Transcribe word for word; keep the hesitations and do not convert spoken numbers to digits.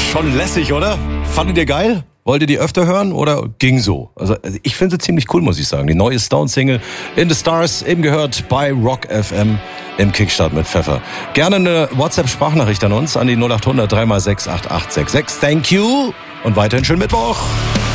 Schon lässig, oder? Fandet ihr geil? Wollt ihr die öfter hören oder ging so? Also ich finde sie ziemlich cool, muss ich sagen. Die neue Stone-Single In the Stars, eben gehört bei Rock F M im Kickstart mit Pfeffer. Gerne eine WhatsApp-Sprachnachricht an uns, an die null acht hundert drei mal sechs acht acht sechs sechs. Thank you und weiterhin schönen Mittwoch.